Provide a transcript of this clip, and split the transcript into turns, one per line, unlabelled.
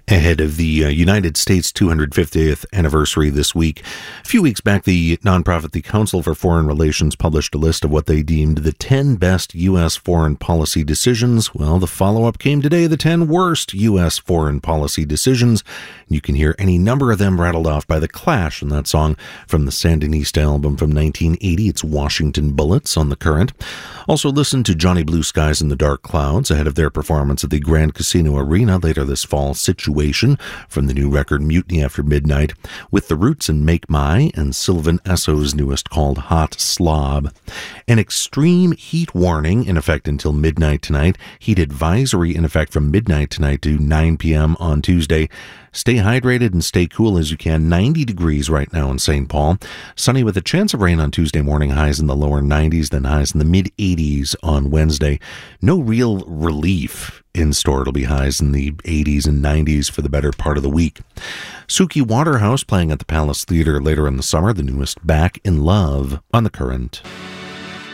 Ahead of the United States 250th anniversary this week. A few weeks back, the nonprofit The Council for Foreign Relations published a list of what they deemed the 10 best U.S. foreign policy decisions. Well, the follow-up came today, the 10 worst U.S. foreign policy decisions. You can hear any number of them rattled off by The Clash in that song from the Sandinista album from 1980. It's Washington Bullets on The Current. Also listen to Johnny Blue Skies and the Dark Clouds ahead of their performance at the Grand Casino Arena later this fall. Situation from the new record Mutiny After Midnight, with The Roots and Make My, and Sylvan Esso's newest called Hot Slob. An extreme heat warning in effect until midnight tonight. Heat advisory in effect from midnight tonight to 9 p.m. on Tuesday. Stay hydrated and stay cool as you can. 90 degrees right now in St. Paul. Sunny with a chance of rain on Tuesday morning, highs in the lower 90s, then highs in the mid-80s on Wednesday. No real relief in store. It'll be highs in the 80s and 90s for the better part of the week. Suki Waterhouse playing at the Palace Theatre later in the summer. The newest Back in Love on The Current.